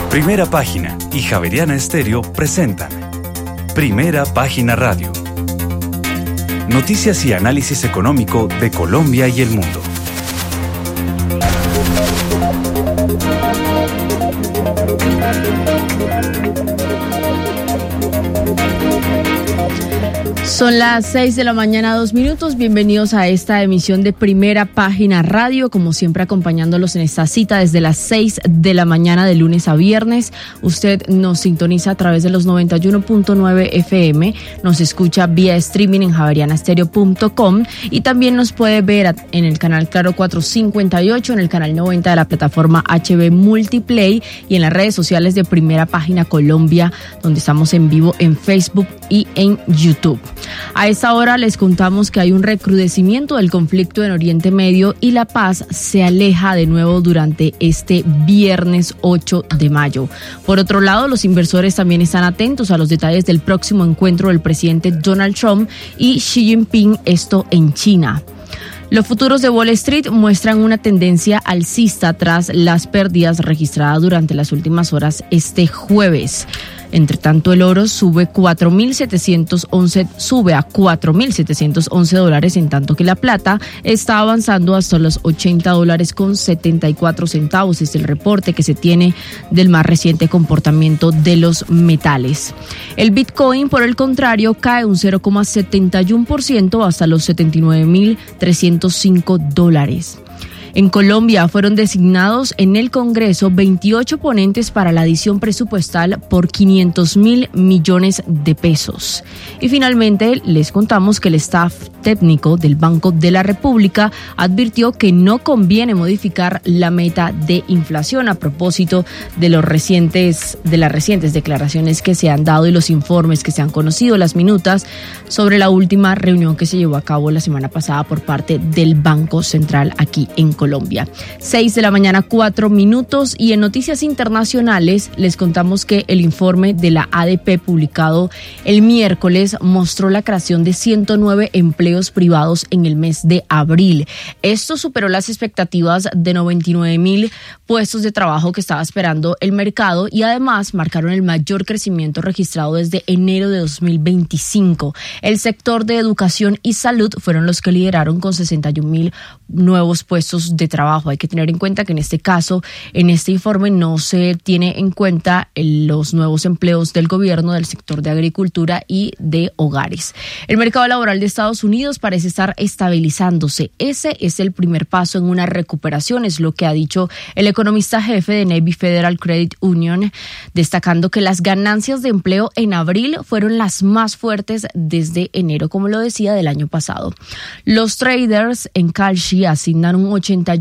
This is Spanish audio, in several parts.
Primera Página y Javeriana Estéreo presentan Primera Página Radio. Noticias y análisis económico de Colombia y el mundo. Son las 6 de la mañana, 2 minutos. Bienvenidos a esta emisión de Primera Página Radio, como siempre acompañándolos en esta cita desde las 6 de la mañana de lunes a viernes. Usted nos sintoniza a través de los 91.9 FM, nos escucha vía streaming en javerianastereo.com y también nos puede ver en el canal Claro 458, en el canal 90 de la plataforma HB Multiplay y en las redes sociales de Primera Página Colombia, donde estamos en vivo en Facebook y en YouTube. A esta hora les contamos que hay un recrudecimiento del conflicto en Oriente Medio y la paz se aleja de nuevo durante este viernes 8 de mayo. Por otro lado, los inversores también están atentos a los detalles del próximo encuentro del presidente Donald Trump y Xi Jinping, esto en China. Los futuros de Wall Street muestran una tendencia alcista tras las pérdidas registradas durante las últimas horas este jueves. Entre tanto, el oro sube a $4,711, en tanto que la plata está avanzando hasta los $80.74. Es el reporte que se tiene del más reciente comportamiento de los metales. El Bitcoin, por el contrario, cae un 0,71% hasta los $79.305. En Colombia fueron designados en el Congreso 28 ponentes para la adición presupuestal por 500.000 millones de pesos. Y finalmente les contamos que el staff técnico del Banco de la República advirtió que no conviene modificar la meta de inflación a propósito de las recientes declaraciones que se han dado y los informes que se han conocido, las minutas sobre la última reunión que se llevó a cabo la semana pasada por parte del Banco Central aquí en Colombia. 6 de la mañana, 4 minutos, y en noticias internacionales les contamos que el informe de la ADP publicado el miércoles mostró la creación de 109 empleos privados en el mes de abril. Esto superó las expectativas de 99.000 puestos de trabajo que estaba esperando el mercado y además marcaron el mayor crecimiento registrado desde enero de 2025. El sector de educación y salud fueron los que lideraron con 61.000 nuevos puestos de trabajo. Hay que tener en cuenta que en este caso, en este informe no se tiene en cuenta los nuevos empleos del gobierno, del sector de agricultura y de hogares. El mercado laboral de Estados Unidos parece estar estabilizándose. Ese es el primer paso en una recuperación, es lo que ha dicho el economista jefe de Navy Federal Credit Union, destacando que las ganancias de empleo en abril fueron las más fuertes desde enero, como lo decía, del año pasado. Los traders en Kalshi asignan un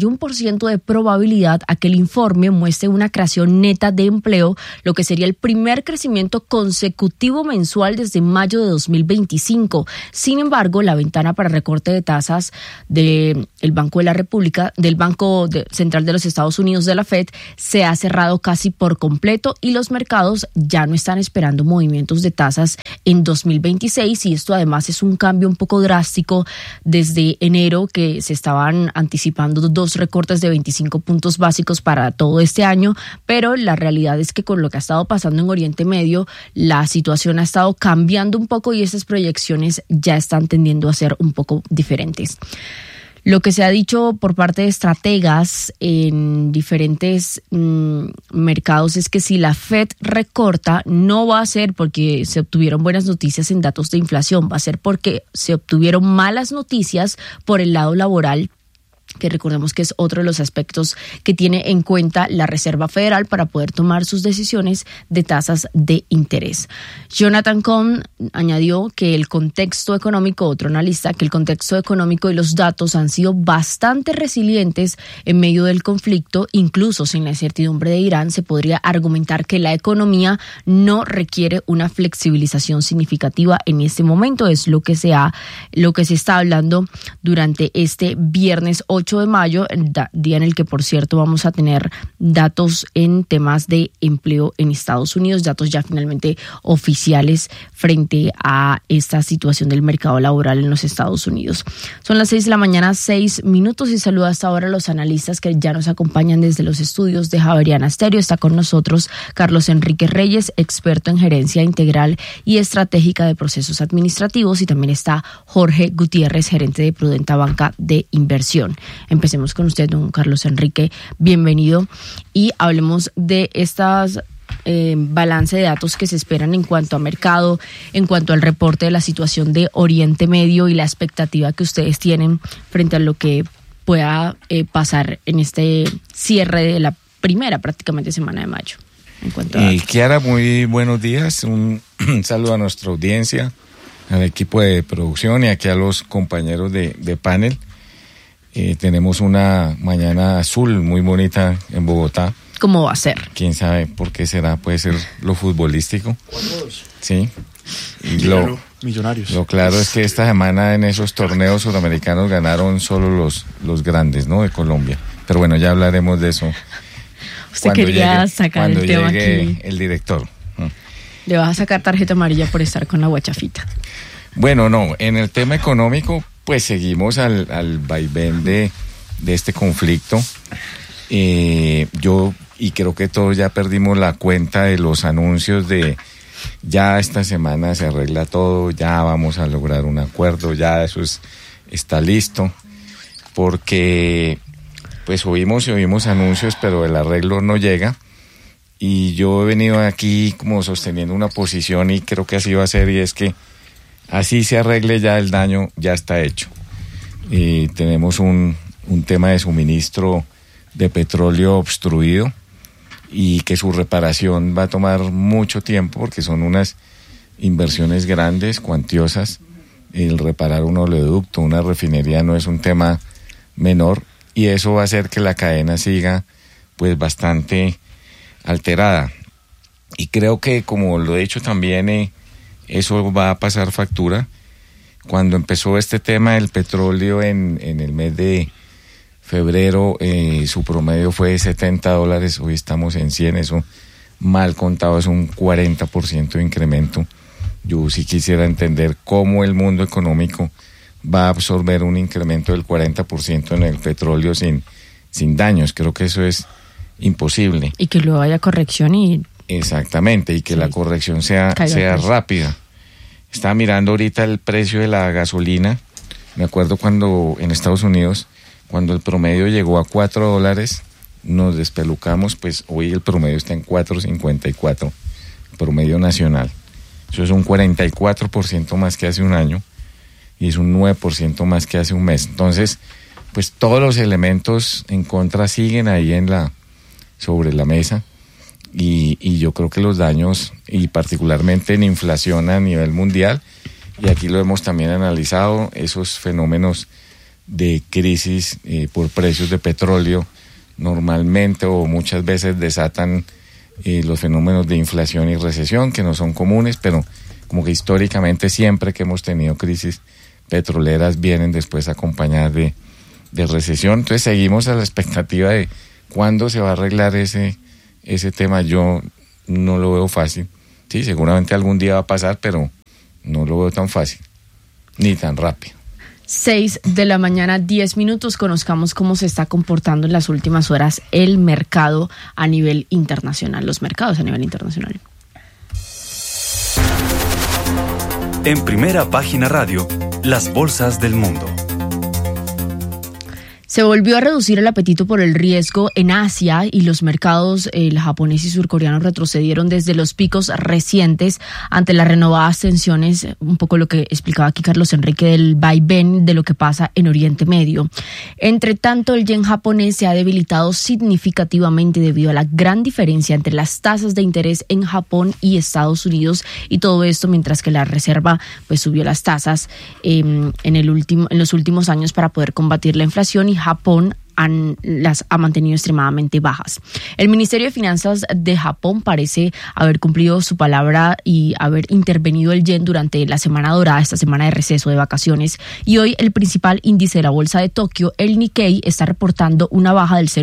81% de probabilidad a que el informe muestre una creación neta de empleo, lo que sería el primer crecimiento consecutivo mensual desde mayo de 2025. Sin embargo, la ventana para recorte de tasas del Banco de la República, del Banco Central de los Estados Unidos, de la Fed, se ha cerrado casi por completo y los mercados ya no están esperando movimientos de tasas en 2026, y esto además es un cambio un poco drástico desde enero, que se estaban anticipando 2 recortes de 25 puntos básicos para todo este año, pero la realidad es que con lo que ha estado pasando en Oriente Medio, la situación ha estado cambiando un poco y esas proyecciones ya están tendiendo a ser un poco diferentes. Lo que se ha dicho por parte de estrategas en diferentes mercados es que si la Fed recorta, no va a ser porque se obtuvieron buenas noticias en datos de inflación, va a ser porque se obtuvieron malas noticias por el lado laboral, que recordemos que es otro de los aspectos que tiene en cuenta la Reserva Federal para poder tomar sus decisiones de tasas de interés. Jonathan Cohn añadió que el contexto económico, otro analista, que el contexto económico y los datos han sido bastante resilientes en medio del conflicto. Incluso sin la incertidumbre de Irán, se podría argumentar que la economía no requiere una flexibilización significativa en este momento. Es lo que se está hablando durante este viernes 8 8 de mayo, día en el que, por cierto, vamos a tener datos en temas de empleo en Estados Unidos, datos ya finalmente oficiales frente a esta situación del mercado laboral en los Estados Unidos. Son las 6 de la mañana, 6 minutos, y saludo hasta ahora a los analistas que ya nos acompañan desde los estudios de Javeriana Estéreo. Está con nosotros Carlos Enrique Reyes, experto en gerencia integral y estratégica de procesos administrativos, y también está Jorge Gutiérrez, gerente de Prudenta Banca de Inversión. Empecemos con usted, don Carlos Enrique, bienvenido, y hablemos de estas balance de datos que se esperan en cuanto a mercado, en cuanto al reporte de la situación de Oriente Medio y la expectativa que ustedes tienen frente a lo que pueda pasar en este cierre de la primera prácticamente semana de mayo. En cuanto a Kiara, muy buenos días, un saludo a nuestra audiencia, al equipo de producción y aquí a los compañeros de panel. Tenemos una mañana azul muy bonita en Bogotá. ¿Cómo va a ser? ¿Quién sabe por qué será? Puede ser lo futbolístico. Sí. Y Millonarios. Lo claro es que esta semana en esos torneos sudamericanos ganaron solo los grandes, ¿no? De Colombia. Pero bueno, ya hablaremos de eso. Usted quería sacar el tema llegue aquí. El director. Le vas a sacar tarjeta amarilla por estar con la guachafita. Bueno, no, en el tema económico, pues seguimos al vaivén de este conflicto. Y creo que todos ya perdimos la cuenta de los anuncios de ya esta semana se arregla todo, ya vamos a lograr un acuerdo, ya eso está listo, porque pues oímos anuncios, pero el arreglo no llega, y yo he venido aquí como sosteniendo una posición y creo que así va a ser, y es que así se arregle ya el daño, ya está hecho. Y tenemos un tema de suministro de petróleo obstruido y que su reparación va a tomar mucho tiempo porque son unas inversiones grandes, cuantiosas. El reparar un oleoducto, una refinería no es un tema menor, y eso va a hacer que la cadena siga pues bastante alterada. Y creo que, como lo he dicho también, eso va a pasar factura. Cuando empezó este tema del petróleo en el mes de febrero, su promedio fue de $70, hoy estamos en 100, eso mal contado es un 40% de incremento. Yo sí quisiera entender cómo el mundo económico va a absorber un incremento del 40% en el petróleo sin daños. Creo que eso es imposible. Y que luego haya corrección y... Exactamente, y que sí, la corrección sea rápida. Estaba mirando ahorita el precio de la gasolina. Me acuerdo cuando en Estados Unidos, cuando el promedio llegó a $4, nos despelucamos, pues hoy el promedio está en $4.54, promedio nacional. Eso es un 44% más que hace un año y es un 9% más que hace un mes. Entonces, pues todos los elementos en contra siguen ahí sobre la mesa, y yo creo que los daños, y particularmente en inflación a nivel mundial, y aquí lo hemos también analizado, esos fenómenos de crisis por precios de petróleo normalmente o muchas veces desatan los fenómenos de inflación y recesión, que no son comunes, pero como que históricamente siempre que hemos tenido crisis petroleras vienen después acompañadas de recesión. Entonces seguimos a la expectativa de cuándo se va a arreglar ese tema. Yo no lo veo fácil. Sí, seguramente algún día va a pasar, pero no lo veo tan fácil ni tan rápido. 6 de la mañana, 10 minutos. Conozcamos cómo se está comportando en las últimas horas el mercado a nivel internacional, los mercados a nivel internacional. En Primera Página Radio, las bolsas del mundo. Se volvió a reducir el apetito por el riesgo en Asia y los mercados, el japonés y surcoreano, retrocedieron desde los picos recientes ante las renovadas tensiones, un poco lo que explicaba aquí Carlos Enrique, del vaivén de lo que pasa en Oriente Medio. Entre tanto, el yen japonés se ha debilitado significativamente debido a la gran diferencia entre las tasas de interés en Japón y Estados Unidos, y todo esto mientras que la reserva pues subió las tasas en los últimos años para poder combatir la inflación, y Japón las ha mantenido extremadamente bajas. El Ministerio de Finanzas de Japón parece haber cumplido su palabra y haber intervenido el yen durante la semana dorada, esta semana de receso de vacaciones, y hoy el principal índice de la bolsa de Tokio, el Nikkei, está reportando una baja del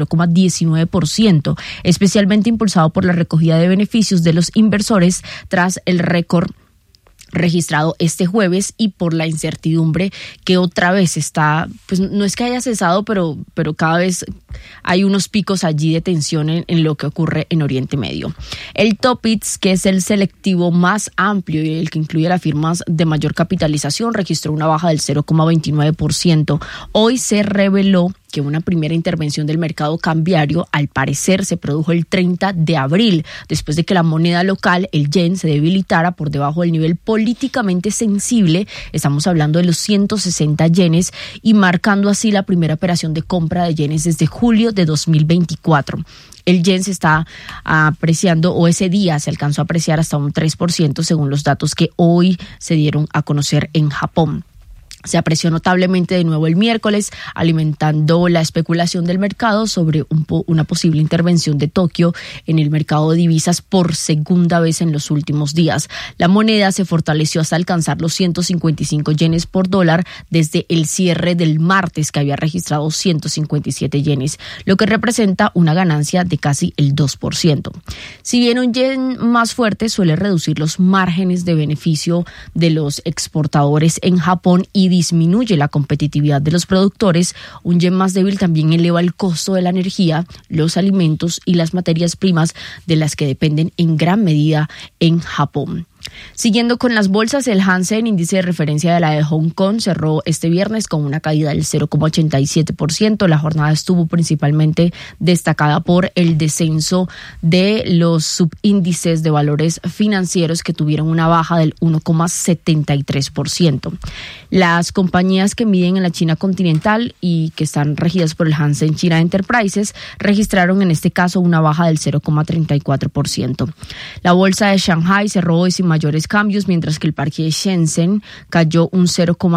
0,19%, especialmente impulsado por la recogida de beneficios de los inversores tras el récord registrado este jueves y por la incertidumbre que otra vez está, pues no es que haya cesado, pero cada vez hay unos picos allí de tensión en lo que ocurre en Oriente Medio. El TOPIX, que es el selectivo más amplio y el que incluye las firmas de mayor capitalización, registró una baja del 0,29%. Hoy se reveló que una primera intervención del mercado cambiario al parecer se produjo el 30 de abril, después de que la moneda local, el yen, se debilitara por debajo del nivel políticamente sensible, estamos hablando de los 160 yenes, y marcando así la primera operación de compra de yenes desde julio de 2024. El yen se está apreciando, o ese día se alcanzó a apreciar hasta un 3% según los datos que hoy se dieron a conocer en Japón. Se apreció notablemente de nuevo el miércoles, alimentando la especulación del mercado sobre una posible intervención de Tokio en el mercado de divisas por segunda vez en los últimos días. La moneda se fortaleció hasta alcanzar los 155 yenes por dólar desde el cierre del martes, que había registrado 157 yenes, lo que representa una ganancia de casi el 2%. Si bien un yen más fuerte suele reducir los márgenes de beneficio de los exportadores en Japón y disminuye la competitividad de los productores, un yen más débil también eleva el costo de la energía, los alimentos y las materias primas de las que dependen en gran medida en Japón. Siguiendo con las bolsas, el Hansen, índice de referencia de la de Hong Kong, cerró este viernes con una caída del 0,87%. La jornada estuvo principalmente destacada por el descenso de los subíndices de valores financieros, que tuvieron una baja del 1,73%. Las compañías que miden en la China continental y que están regidas por el Hansen China Enterprises registraron en este caso una baja del 0,34%. La bolsa de Shanghai cerró hoy sin mayores cambios, mientras que el parque de Shenzhen cayó un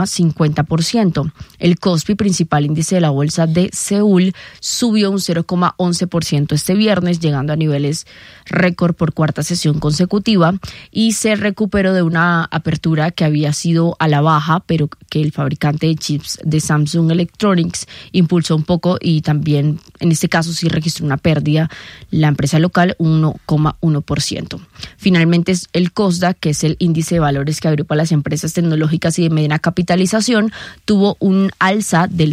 0,50%. El Kospi, principal índice de la bolsa de Seúl, subió un 0,11% este viernes, llegando a niveles récord por cuarta sesión consecutiva, y se recuperó de una apertura que había sido a la baja, pero que el fabricante de chips de Samsung Electronics impulsó un poco, y también en este caso sí registró una pérdida la empresa local, 1,1%. Finalmente, el Kosdaq, que es el índice de valores que agrupa las empresas tecnológicas y de mediana capitalización, tuvo un alza del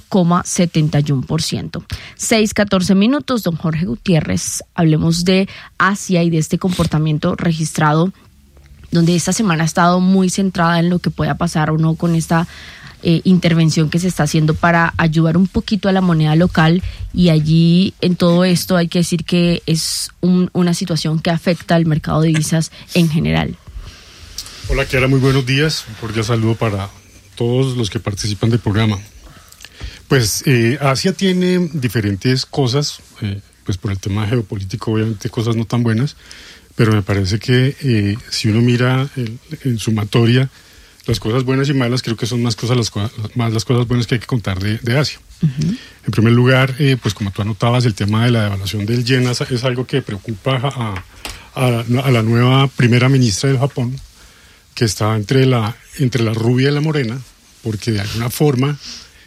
0,71%. 6:14 minutos, don Jorge Gutiérrez. Hablemos de Asia y de este comportamiento registrado, donde esta semana ha estado muy centrada en lo que pueda pasar o no con esta intervención que se está haciendo para ayudar un poquito a la moneda local, y allí en todo esto hay que decir que es una situación que afecta al mercado de divisas en general. Hola Kiara, muy buenos días, un cordial saludo para todos los que participan del programa. Pues Asia tiene diferentes cosas, pues por el tema geopolítico obviamente cosas no tan buenas, pero me parece que si uno mira en sumatoria las cosas buenas y malas, creo que son más las cosas buenas que hay que contar de Asia. Uh-huh. En primer lugar, pues como tú anotabas, el tema de la devaluación del yen es algo que preocupa a la nueva primera ministra del Japón, que está entre la rubia y la morena, porque de alguna forma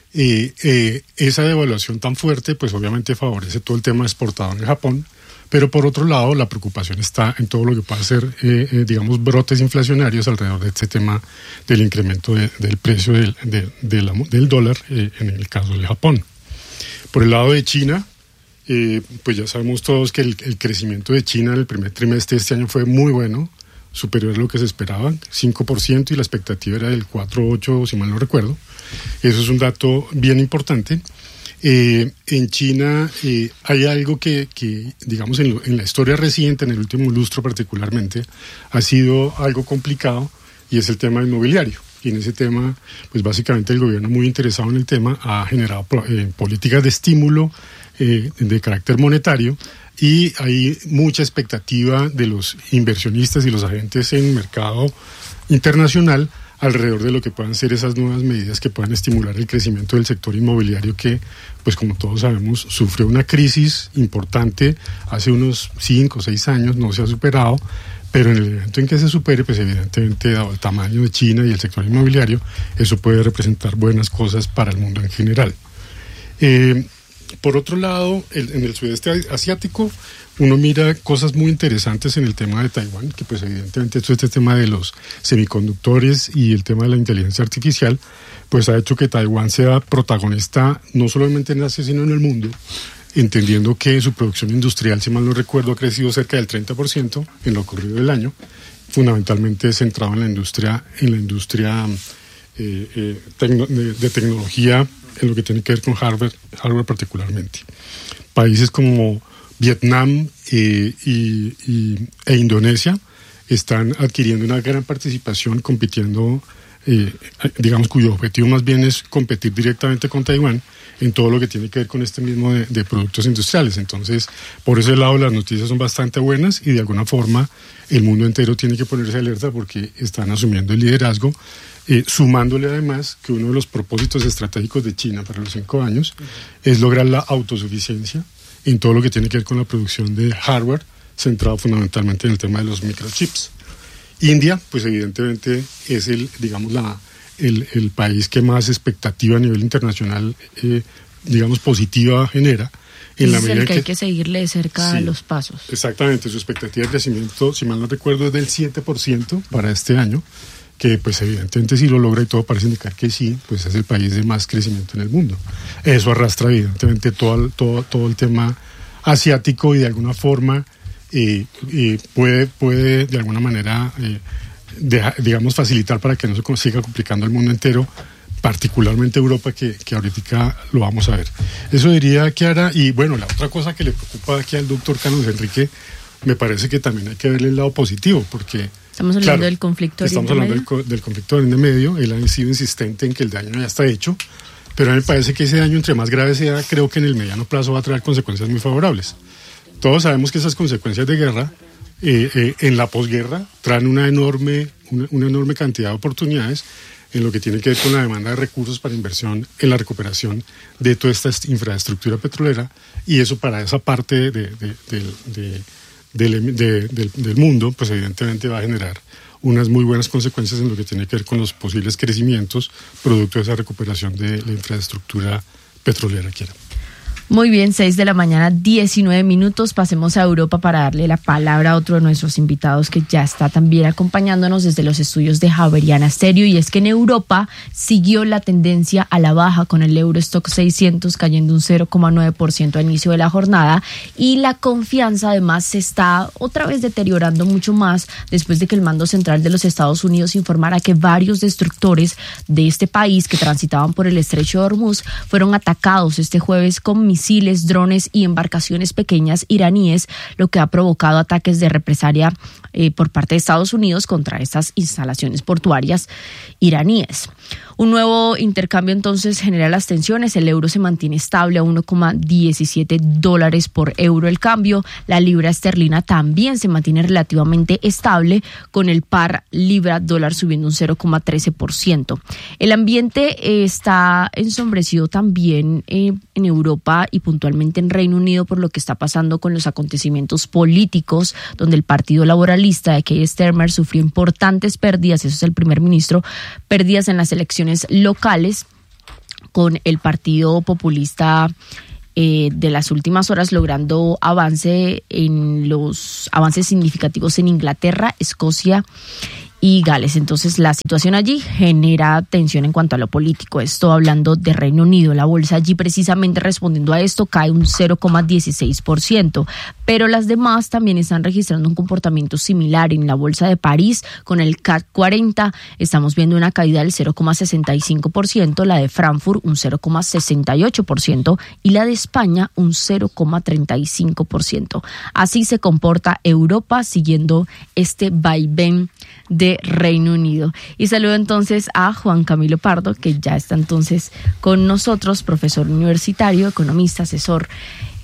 esa devaluación tan fuerte pues obviamente favorece todo el tema exportador en Japón, pero por otro lado la preocupación está en todo lo que pueda ser digamos brotes inflacionarios alrededor de este tema del incremento del precio del dólar en el caso de Japón. Por el lado de China, pues ya sabemos todos que el crecimiento de China en el primer trimestre de este año fue muy bueno, superior a lo que se esperaba, 5%, y la expectativa era del 4,8%, si mal no recuerdo. Eso es un dato bien importante. En China hay algo que digamos, en la historia reciente, en el último lustro particularmente, ha sido algo complicado, y es el tema inmobiliario. Y en ese tema, pues básicamente el gobierno, muy interesado en el tema, ha generado políticas de estímulo de carácter monetario, y hay mucha expectativa de los inversionistas y los agentes en el mercado internacional alrededor de lo que puedan ser esas nuevas medidas que puedan estimular el crecimiento del sector inmobiliario que, pues como todos sabemos, sufrió una crisis importante hace unos 5 o 6 años, no se ha superado, pero en el evento en que se supere, pues evidentemente, dado el tamaño de China y el sector inmobiliario, eso puede representar buenas cosas para el mundo en general. Por otro lado, en el sudeste asiático, uno mira cosas muy interesantes en el tema de Taiwán, que pues evidentemente todo este tema de los semiconductores y el tema de la inteligencia artificial, pues ha hecho que Taiwán sea protagonista no solamente en Asia, sino en el mundo, entendiendo que su producción industrial, si mal no recuerdo, ha crecido cerca del 30% en lo ocurrido del año, fundamentalmente centrado en la industria de tecnología, en lo que tiene que ver con hardware particularmente. Países como Vietnam e Indonesia están adquiriendo una gran participación, compitiendo, digamos, cuyo objetivo más bien es competir directamente con Taiwán en todo lo que tiene que ver con este mismo de productos industriales. Entonces, por ese lado las noticias son bastante buenas y de alguna forma el mundo entero tiene que ponerse alerta porque están asumiendo el liderazgo, sumándole además que uno de los propósitos estratégicos de China para los 5 años es lograr la autosuficiencia en todo lo que tiene que ver con la producción de hardware, centrado fundamentalmente en el tema de los microchips. India, pues evidentemente es el país que más expectativa a nivel internacional, digamos, positiva genera. En la medida que hay que seguirle de cerca a los pasos. Exactamente, su expectativa de crecimiento, si mal no recuerdo, es del 7% para este año, que pues evidentemente si lo logra y todo parece indicar que sí, pues es el país de más crecimiento en el mundo. Eso arrastra evidentemente todo el tema asiático y de alguna forma puede de alguna manera digamos facilitar para que no se siga complicando el mundo entero, particularmente Europa, que ahorita lo vamos a ver. Eso diría Chiara. Y bueno, la otra cosa que le preocupa aquí al doctor Carlos Enrique, me parece que también hay que verle el lado positivo, porque estamos hablando del conflicto Oriente Medio. Estamos hablando del conflicto Oriente Medio. Él ha sido insistente en que el daño ya está hecho, pero a mí me parece que ese daño, entre más grave sea, creo que en el mediano plazo va a traer consecuencias muy favorables. Todos sabemos que esas consecuencias de guerra, en la posguerra, traen una enorme cantidad de oportunidades en lo que tiene que ver con la demanda de recursos para inversión en la recuperación de toda esta infraestructura petrolera, y eso para esa parte del mundo, pues evidentemente va a generar unas muy buenas consecuencias en lo que tiene que ver con los posibles crecimientos producto de esa recuperación de la infraestructura petrolera. Muy bien, 6:19 a.m. Pasemos a Europa para darle la palabra a otro de nuestros invitados que ya está también acompañándonos desde los estudios de Javeriana Stereo, y es que en Europa siguió la tendencia a la baja, con el Eurostock 600 cayendo un 0,9% al inicio de la jornada, y la confianza además se está otra vez deteriorando mucho más después de que el mando central de los Estados Unidos informara que varios destructores de este país que transitaban por el estrecho de Hormuz fueron atacados este jueves con misiles, drones y embarcaciones pequeñas iraníes, lo que ha provocado ataques de represalia por parte de Estados Unidos contra estas instalaciones portuarias iraníes. Un nuevo intercambio entonces genera las tensiones. El euro se mantiene estable a $1,17 por euro el cambio. La libra esterlina también se mantiene relativamente estable, con el par libra-dólar subiendo un 0,13%. El ambiente está ensombrecido también en Europa y puntualmente en Reino Unido por lo que está pasando con los acontecimientos políticos, donde el Partido Laboralista de Keir Starmer sufrió importantes pérdidas, eso es el primer ministro, pérdidas en las elecciones locales, con el Partido Populista de las últimas horas logrando avances significativos en Inglaterra, Escocia y Gales. Entonces la situación allí genera tensión en cuanto a lo político. Esto hablando de Reino Unido. La bolsa allí, precisamente respondiendo a esto, cae un 0,16%, pero las demás también están registrando un comportamiento similar. En la bolsa de París, con el CAC 40, estamos viendo una caída del 0,65%, la de Frankfurt un 0,68% y la de España un 0,35%. Así se comporta Europa siguiendo este vaivén de Reino Unido. Y saludo entonces a Juan Camilo Pardo, que ya está entonces con nosotros, profesor universitario, economista, asesor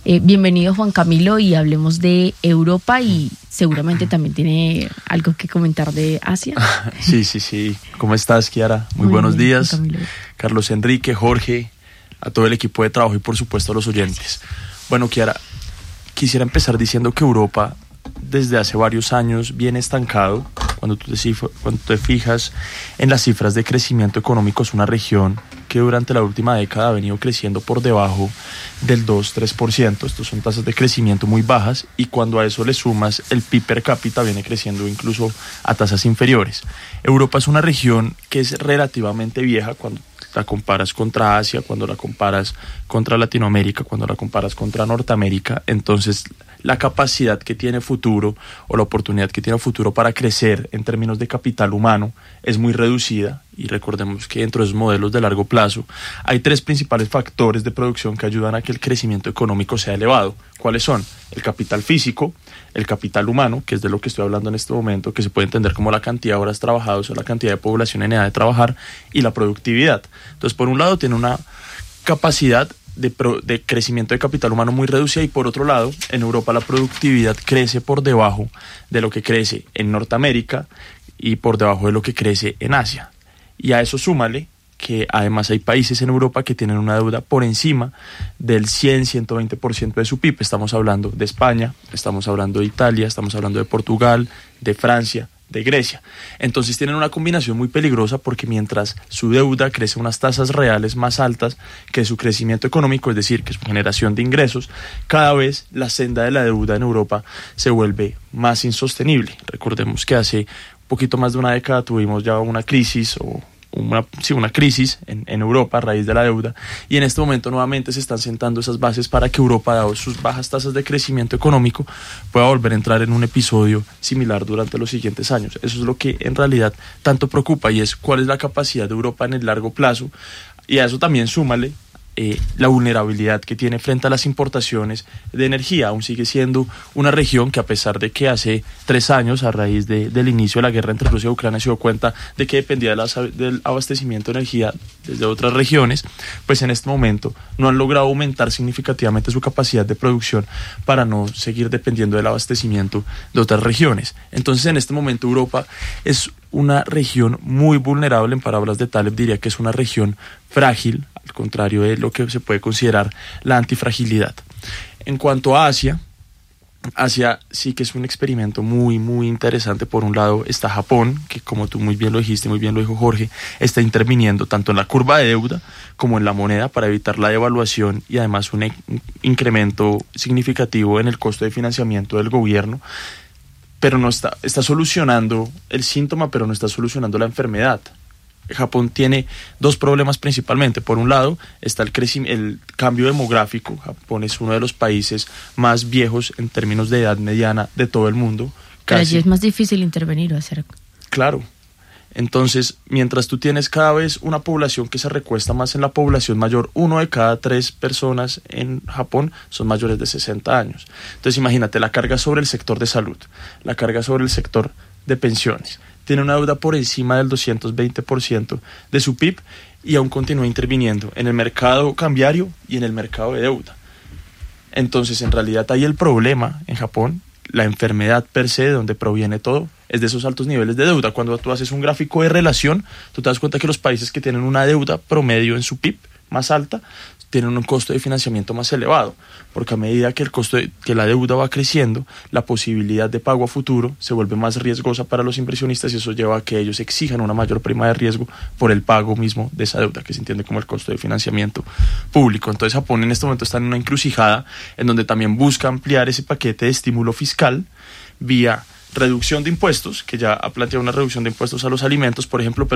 Bienvenido, Juan Camilo, y hablemos de Europa, y seguramente también tiene algo que comentar de Asia. Sí. ¿Cómo estás, Kiara? Muy buenos bien, días. Carlos Enrique, Jorge, a todo el equipo de trabajo y por supuesto a los oyentes. Bueno, Kiara, quisiera empezar diciendo que Europa desde hace varios años viene estancado. Cuando tú te fijas en las cifras de crecimiento económico, es una región que durante la última década ha venido creciendo por debajo del 2-3%. Estos son tasas de crecimiento muy bajas, y cuando a eso le sumas el PIB per cápita, viene creciendo incluso a tasas inferiores. Europa es una región que es relativamente vieja cuando la comparas contra Asia, cuando la comparas contra Latinoamérica, cuando la comparas contra Norteamérica. Entonces, la capacidad que tiene futuro, o la oportunidad que tiene futuro para crecer en términos de capital humano, es muy reducida. Y recordemos que dentro de esos modelos de largo plazo hay 3 principales factores de producción que ayudan a que el crecimiento económico sea elevado. ¿Cuáles son? El capital físico, el capital humano, que es de lo que estoy hablando en este momento, que se puede entender como la cantidad de horas trabajadas o la cantidad de población en edad de trabajar, y la productividad. Entonces, por un lado, tiene una capacidad de crecimiento de capital humano muy reducida, y por otro lado, en Europa la productividad crece por debajo de lo que crece en Norteamérica y por debajo de lo que crece en Asia. Y a eso súmale que además hay países en Europa que tienen una deuda por encima del 100-120% de su PIB. Estamos hablando de España, estamos hablando de Italia, estamos hablando de Portugal, de Francia, de Grecia. Entonces tienen una combinación muy peligrosa, porque mientras su deuda crece a unas tasas reales más altas que su crecimiento económico, es decir, que su generación de ingresos, cada vez la senda de la deuda en Europa se vuelve más insostenible. Recordemos que hace un poquito más de una década tuvimos ya una crisis una crisis en Europa a raíz de la deuda, y en este momento nuevamente se están sentando esas bases para que Europa, dado sus bajas tasas de crecimiento económico, pueda volver a entrar en un episodio similar durante los siguientes años. Eso es lo que en realidad tanto preocupa, y es cuál es la capacidad de Europa en el largo plazo, y a eso también súmale la vulnerabilidad que tiene frente a las importaciones de energía. Aún sigue siendo una región que, a pesar de que hace 3 años, a raíz del inicio de la guerra entre Rusia y Ucrania, se dio cuenta de que dependía del abastecimiento de energía desde otras regiones, pues en este momento no han logrado aumentar significativamente su capacidad de producción para no seguir dependiendo del abastecimiento de otras regiones. Entonces, en este momento Europa es una región muy vulnerable. En palabras de Taleb, diría que es una región frágil, al contrario de lo que se puede considerar la antifragilidad. En cuanto a Asia sí que es un experimento muy, muy interesante. Por un lado está Japón, que, como tú muy bien lo dijiste, muy bien lo dijo Jorge, está interviniendo tanto en la curva de deuda como en la moneda para evitar la devaluación, y además un incremento significativo en el costo de financiamiento del gobierno. Pero no está solucionando el síntoma, pero no está solucionando la enfermedad. Japón tiene 2 problemas principalmente. Por un lado está el cambio demográfico. Japón es uno de los países más viejos en términos de edad mediana de todo el mundo. Pero allí es más difícil intervenir o hacer. Claro. Entonces, mientras tú tienes cada vez una población que se recuesta más en la población mayor, 1 de cada 3 personas en Japón son mayores de 60 años. Entonces, imagínate la carga sobre el sector de salud, la carga sobre el sector de pensiones. Tiene una deuda por encima del 220% de su PIB, y aún continúa interviniendo en el mercado cambiario y en el mercado de deuda. Entonces, en realidad, ahí el problema en Japón, la enfermedad per se, de donde proviene todo, es de esos altos niveles de deuda. Cuando tú haces un gráfico de relación, tú te das cuenta que los países que tienen una deuda promedio en su PIB más alta tienen un costo de financiamiento más elevado, porque a medida que que la deuda va creciendo, la posibilidad de pago a futuro se vuelve más riesgosa para los inversionistas, y eso lleva a que ellos exijan una mayor prima de riesgo por el pago mismo de esa deuda, que se entiende como el costo de financiamiento público. Entonces, Japón en este momento está en una encrucijada en donde también busca ampliar ese paquete de estímulo fiscal vía reducción de impuestos, que ya ha planteado una reducción de impuestos a los alimentos, por ejemplo,